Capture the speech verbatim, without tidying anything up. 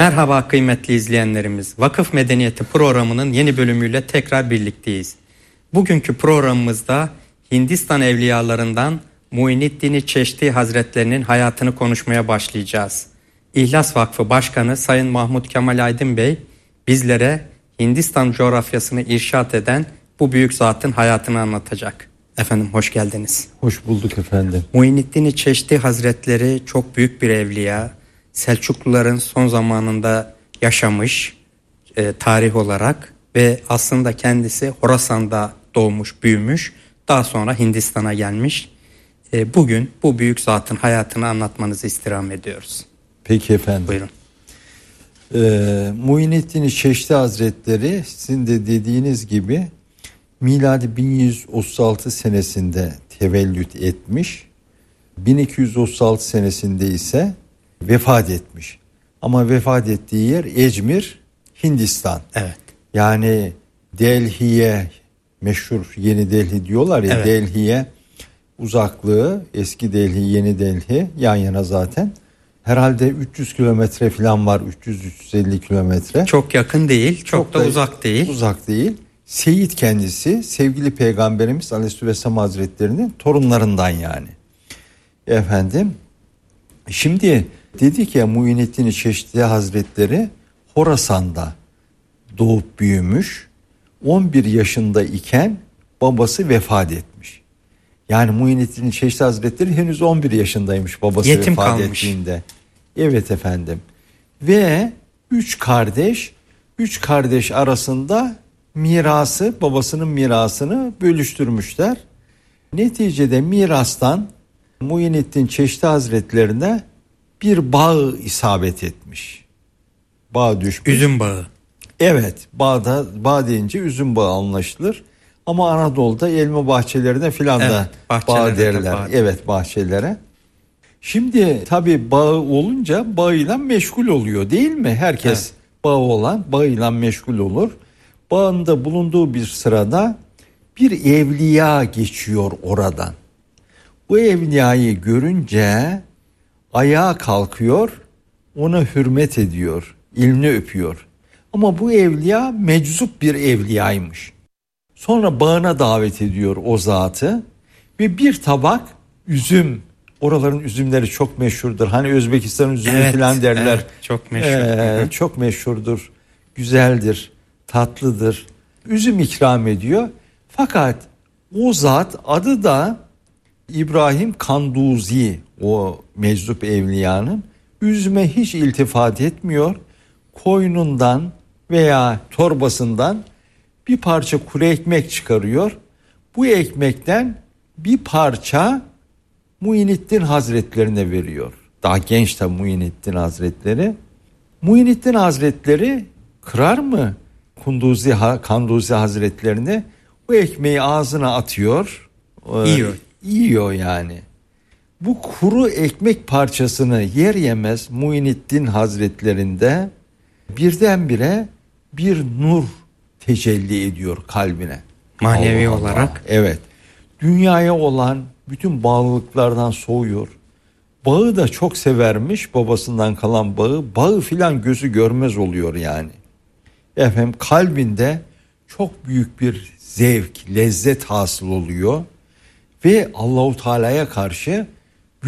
Merhaba kıymetli izleyenlerimiz. Vakıf Medeniyeti programının yeni bölümüyle tekrar birlikteyiz. Bugünkü programımızda Hindistan evliyalarından Muhyiddin Çeşti Hazretlerinin hayatını konuşmaya başlayacağız. İhlas Vakfı Başkanı Sayın Mahmut Kemal Aydın Bey bizlere Hindistan coğrafyasını irşad eden bu büyük zatın hayatını anlatacak. Efendim hoş geldiniz. Hoş bulduk efendim. Muhyiddin Çeşti Hazretleri çok büyük bir evliya. Selçukluların son zamanında yaşamış e, tarih olarak ve aslında kendisi Horasan'da doğmuş, büyümüş. Daha sonra Hindistan'a gelmiş. E, bugün bu büyük zatın hayatını anlatmanızı istirham ediyoruz. Peki efendim. Buyurun. Ee, Muhyiddin Çeşti Hazretleri sizin de dediğiniz gibi miladi bin yüz otuz altı senesinde tevellüt etmiş. bin iki yüz otuz altı senesinde ise vefat etmiş. Ama vefat ettiği yer Ecmir, Hindistan. Evet. Yani Delhi'ye, meşhur Yeni Delhi diyorlar ya, evet. Delhi'ye uzaklığı, eski Delhi, Yeni Delhi yan yana zaten. Herhalde üç yüz kilometre falan var, üç yüz üç yüz elli kilometre. Çok yakın değil, çok, çok da, da uzak değil. Uzak değil. Seyit kendisi, sevgili Peygamberimiz Aleyhisselam Hazretleri'nin torunlarından yani. Efendim, şimdi dedik ya Muhyiddin Çeşti Hazretleri Horasan'da doğup büyümüş. on bir yaşında iken babası vefat etmiş. Yani Muhyiddin Çeşti Hazretleri henüz on bir yaşındaymış babası yetim vefat kalmış. ettiğinde. Evet efendim. Ve üç kardeş, üç kardeş arasında mirası, babasının mirasını bölüştürmüşler. Neticede mirastan Muhyiddin Çeşti Hazretlerine bir bağ isabet etmiş. Bağ düşmüş. Üzüm bağı. Evet, bağda, bağ deyince üzüm bağı anlaşılır. Ama Anadolu'da elma bahçelerine filan da evet, bağ derler. Bağ. Evet, bahçelere. Şimdi tabii bağı olunca bağıyla meşgul oluyor değil mi? Herkes evet. Bağı olan bağıyla meşgul olur. Bağında bulunduğu bir sırada bir evliya geçiyor oradan. Bu evliyayı görünce ayağa kalkıyor, ona hürmet ediyor, elini öpüyor. Ama bu evliya meczup bir evliyaymış. Sonra bağına davet ediyor o zatı ve bir tabak üzüm, oraların üzümleri çok meşhurdur. Hani Özbekistan üzümü evet, falan derler. Evet, çok meşhur. Ee, çok meşhurdur, güzeldir, tatlıdır. Üzüm ikram ediyor. Fakat o zat adı da İbrahim Kanduzi, o meczup evliyanın, üzüme hiç iltifat etmiyor. Koynundan veya torbasından bir parça kuru ekmek çıkarıyor. Bu ekmekten bir parça Muhyiddin Hazretlerine veriyor. Daha genç de Muhyiddin Hazretleri. Muhyiddin Hazretleri kırar mı Kunduzi, Kanduzi Hazretlerine? Bu ekmeği ağzına atıyor. Yiyor. Yiyor yani. Bu kuru ekmek parçasını yer yemez Muhyiddin Hazretlerinde birdenbire bir nur tecelli ediyor kalbine. Manevi Allah Allah. olarak. Evet. Dünyaya olan bütün bağlılıklardan soğuyor. Bağı da çok severmiş, babasından kalan bağı. Bağı filan gözü görmez oluyor yani. Efendim kalbinde çok büyük bir zevk, lezzet hasıl oluyor. Ve Allahu Teala'ya karşı